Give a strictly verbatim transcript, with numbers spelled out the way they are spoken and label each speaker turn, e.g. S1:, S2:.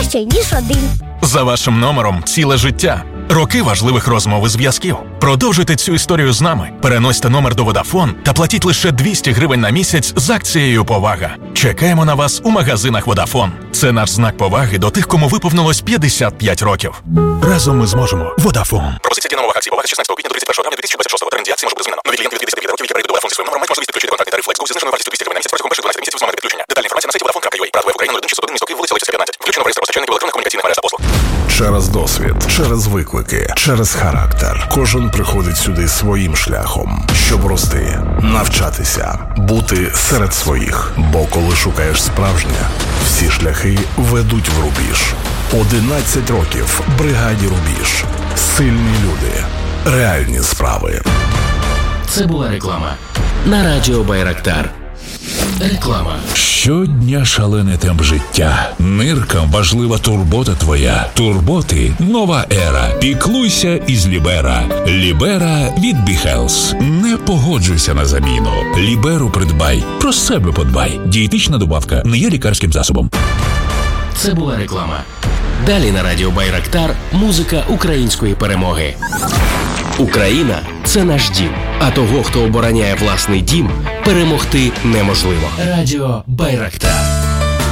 S1: краще, ніж один.
S2: За вашим номером ціле життя. Роки важливих розмов і зв'язків. Продовжуйте цю історію з нами. Переносьте номер до Vodafone та платіть лише двісті гривень на місяць з акцією «Повага». Чекаємо на вас у магазинах Vodafone. Це наш знак поваги до тих, кому виповнилось п'ятдесят п'ять років. Разом ми зможемо. Vodafone.
S3: Пропозиція дія на умовах акції «Повага» з шістнадцятого квітня до тридцять першого травня дві тисячі двадцять шостого. Термін дії акції може бути змінено. Нові клієнти від п'ятдесят дев'ять років, які перейдуть до Vodafone зі своїм номером, мають можливість підключити контактний тариф FlexGo зі зниженою вартістю двісті гривень на місяць протягом перших дванадцяти місяців зламати підключення. Детальна інформація на сайті vodafone крапка ua. Правда, в Україні нуль один шістсот один місто Київ, вулиця Лисицька, п'ятнадцять. Включено в реєстр постачальників електронних комунікаційних мереж та послуг.
S4: Через досвід, через виклики, через характер. Кожен приходить сюди своїм шляхом, щоб рости, навчатися, бути серед своїх. Бо коли шукаєш справжнє, всі шляхи ведуть в рубіж. одинадцять років бригаді «Рубіж». Сильні люди, реальні справи.
S5: Це була реклама на радіо Байрактар. Реклама.
S6: Щодня шалений темп життя. Ниркам важлива турбота твоя. Турботи – нова ера. Піклуйся із Лібера. Лібера від Біхелс. Не погоджуйся на заміну. Ліберу придбай. Про себе подбай. Дієтична добавка не є лікарським засобом.
S5: Це була реклама. Далі на радіо Байрактар музика української перемоги. Україна – це наш дім. А того, хто обороняє власний дім, перемогти неможливо. Радіо Байрактар.